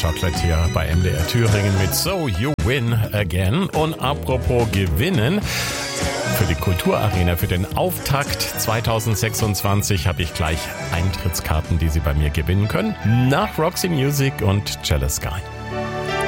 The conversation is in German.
Chocolate hier bei MDR Thüringen mit So You Win Again. Und apropos gewinnen, für die Kulturarena, für den Auftakt 2026 habe ich gleich Eintrittskarten, die Sie bei mir gewinnen können. Nach Roxy Music und Jealous Guy.